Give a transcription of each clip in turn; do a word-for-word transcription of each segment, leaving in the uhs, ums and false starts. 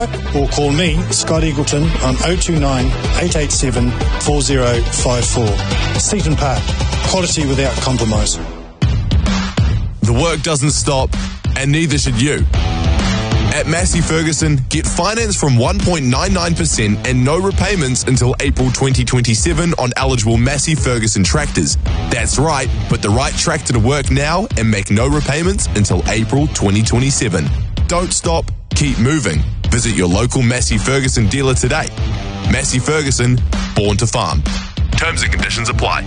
Or call me, Scott Eagleton, on oh two nine, eight eight seven, four oh five four. Seaton Park, quality without compromise. The work doesn't stop, and neither should you. At Massey Ferguson, get finance from one point nine nine percent and no repayments until April twenty twenty-seven on eligible Massey Ferguson tractors. That's right, put the right tractor to work now and make no repayments until April twenty twenty-seven. Don't stop, keep moving. Visit your local Massey Ferguson dealer today. Massey Ferguson, born to farm. Terms and conditions apply.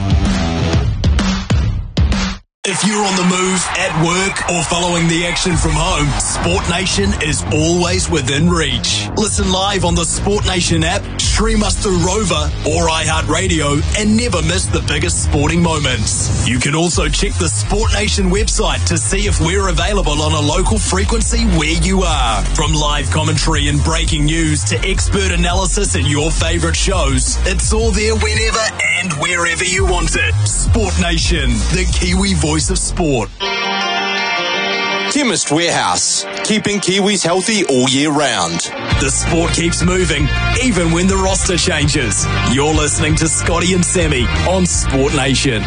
If you're on the move, at work, or following the action from home, Sport Nation is always within reach. Listen live on the Sport Nation app, stream us through Rover or iHeartRadio, and never miss the biggest sporting moments. You can also check the Sport Nation website to see if we're available on a local frequency where you are. From live commentary and breaking news to expert analysis and your favourite shows, it's all there whenever and wherever you want it. Sport Nation, the Kiwi voice of sport. Chemist Warehouse, keeping Kiwis healthy all year round. The sport keeps moving, even when the roster changes. You're listening to Scotty and Sammy on Sport Nation.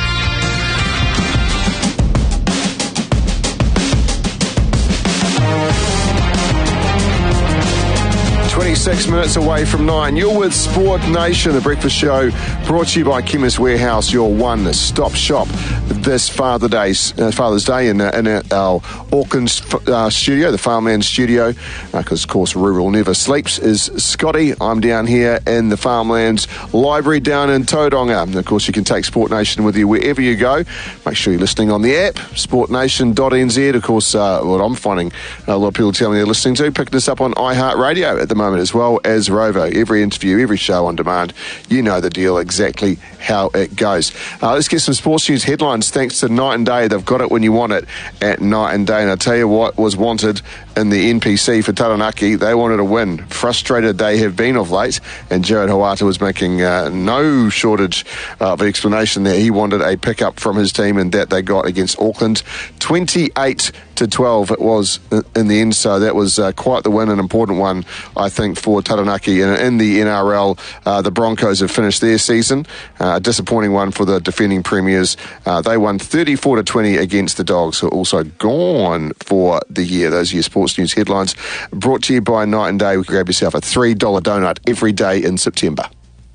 twenty-six minutes away from nine. You're with Sport Nation, the breakfast show brought to you by Chemist Warehouse, your one-stop shop this Father Day, uh, Father's Day in, uh, in our Auckland uh, studio, the Farmland studio, because, uh, of course, rural never sleeps, is Scotty. I'm down here in the Farmlands Library down in Tauranga. And, of course, you can take Sport Nation with you wherever you go. Make sure you're listening on the app, sport nation dot n z. Of course, uh, what I'm finding a lot of people telling me they're listening to, picking us up on iHeartRadio at the moment, as well as Rovo. Every interview, every show on demand. You know the deal, exactly how it goes. Uh, let's get some sports news headlines. Thanks to Night and Day. They've got it when you want it at Night and Day. And I'll tell you what was wanted in the N P C for Taranaki. They wanted a win. Frustrated they have been of late. And Jared Hawata was making uh, no shortage of explanation there. He wanted a pickup from his team, and that they got against Auckland. twenty-eight to twelve it was in the end. So that was uh, quite the win, an important one, I think, for Taranaki. And in the N R L, uh, the Broncos have finished their season. Uh, a disappointing one for the defending premiers. Uh, they won thirty-four to twenty against the Dogs, who are also gone for the year. Those are your sports news headlines. Brought to you by Night and Day. We can grab yourself a three dollar donut every day in September.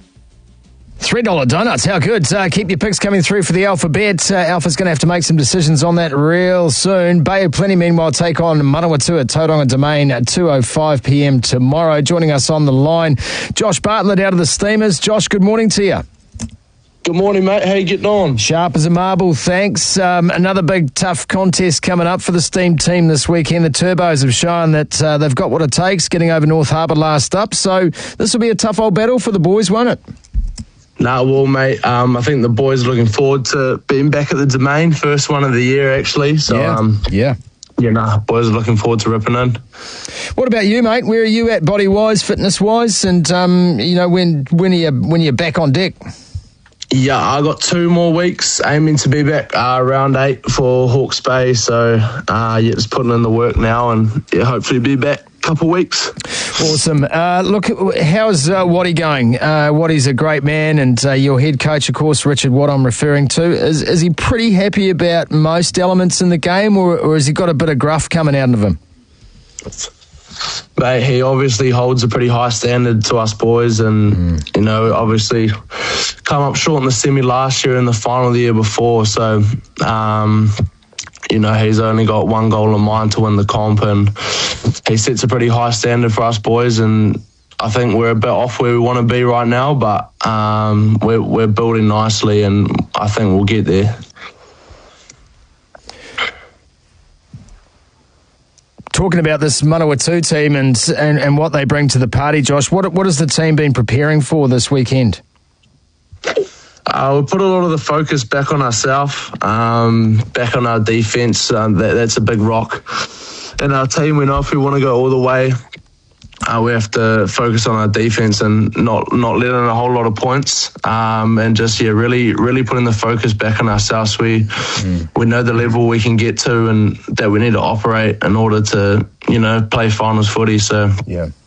three dollar donuts, how good. Uh, keep your picks coming through for the Alphabet. Uh, Alpha's going to have to make some decisions on that real soon. Bay of Plenty, meanwhile, take on Manawatu at Tauranga Domain at two oh five p.m. tomorrow. Joining us on the line, Josh Bartlett out of the Steamers. Josh, good morning to you. Good morning, mate. How you getting on? Sharp as a marble, thanks. Um, another big, tough contest coming up for the Steam team this weekend. The Turbos have shown that uh, they've got what it takes, getting over North Harbour last up. So this will be a tough old battle for the boys, won't it? Nah, well, mate, um, I think the boys are looking forward to being back at the Domain, first one of the year, actually. So, yeah, um, yeah. Yeah, nah, boys are looking forward to ripping in. What about you, mate? Where are you at, body-wise, fitness-wise? And, um, you know, when when are you, when are you back on deck? Yeah, I got two more weeks, aiming to be back uh, round eight for Hawke's Bay. So, uh, yeah, just putting in the work now and yeah, hopefully be back a couple of weeks. Awesome. Uh, look, how's uh, Waddy going? Uh, Waddy's a great man, and uh, your head coach, of course, Richard Watt, I'm referring to. Is, is he pretty happy about most elements in the game, or, or has he got a bit of gruff coming out of him? Mate, he obviously holds a pretty high standard to us boys, and, mm. you know, obviously come up short in the semi last year and the final the year before. So, um, you know, he's only got one goal in mind to win the comp, and he sets a pretty high standard for us boys, and I think we're a bit off where we want to be right now, but um, we're, we're building nicely, and I think we'll get there. Talking about this Manawatu team and, and and what they bring to the party, Josh, what what has the team been preparing for this weekend? Uh, we put a lot of the focus back on ourselves, um, back on our defence. Um, that, that's a big rock in our team. We know if we want to go all the way uh, we have to focus on our defense and not not let in a whole lot of points, um, and just yeah, really really putting the focus back on ourselves. We mm. we know the level we can get to, and that we need to operate in order to you know play finals footy. So yeah.